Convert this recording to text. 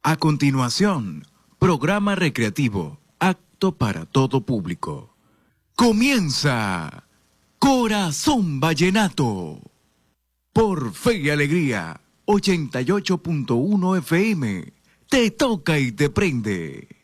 A continuación, programa recreativo, apto para todo público. Comienza Corazón Vallenato. Por Fe y Alegría, 88.1 FM. Te toca y te prende.